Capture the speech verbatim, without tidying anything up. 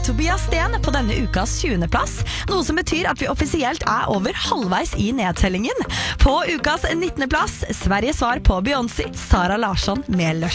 Tobias Sten på denne ukas tjuende plass, noe som betyr at vi offisielt er over halvveis i nedtellingen. På ukas nittende plass, Sveriges svar på Beyoncé, Sara Larsson med Lush.